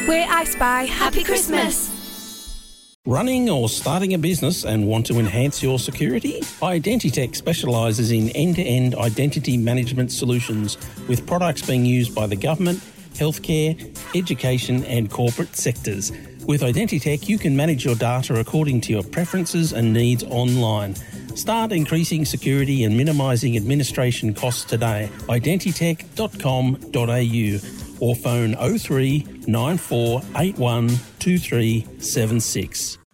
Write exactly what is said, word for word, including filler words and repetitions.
We're I Spy. Happy Christmas. Running or starting a business and want to enhance your security? Identitech specialises in end-to-end identity management solutions with products being used by the government, healthcare, education and corporate sectors. With Identitech, you can manage your data according to your preferences and needs online. Start increasing security and minimising administration costs today. identitech dot com dot a u or phone oh three nine four eight one two three seven six.